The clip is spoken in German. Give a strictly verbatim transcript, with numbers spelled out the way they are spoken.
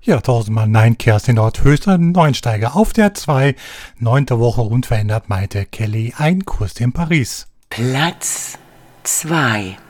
Ja, tausendmal nein, Kerstin Nordhöster, Neunsteiger auf der zwei, neunte Woche unverändert Maite Kelly, ein Kurs in Paris. Platz zwei.